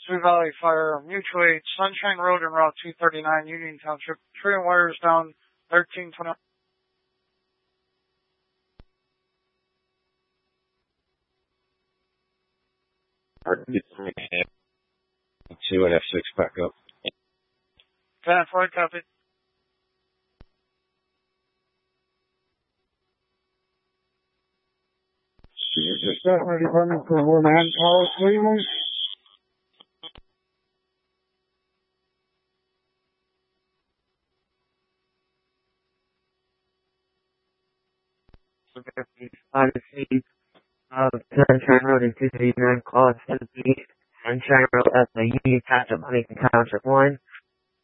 Sioux Valley Fire, Mutual Aid, Sunshine Road and Route 239, Union Township. Tree and wires down 1320. Two and F6 back up. 10-4, copy. Dispatch Department for more manpower, Cleveland. Sunshine Road in 239, call 7 Sunshine Road at the Union Township, Huntington Township 1.